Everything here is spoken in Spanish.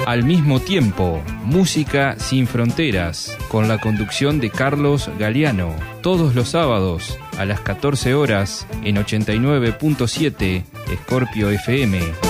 Al mismo tiempo, Música sin Fronteras, con la conducción de Carlos Galeano, todos los sábados a las 14 horas en 89.7 Scorpio FM.